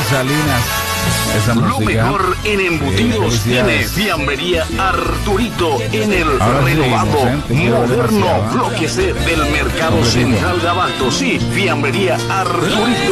Salinas. Esa Lo música. mejor en embutidos tiene Fiambrería Arturito en el Ahora sí, renovado, inocente, quiero ver moderno demasiado, ¿eh? bloque C del Mercado Hombre, Central de Abasto. Sí, Fiambrería Arturito.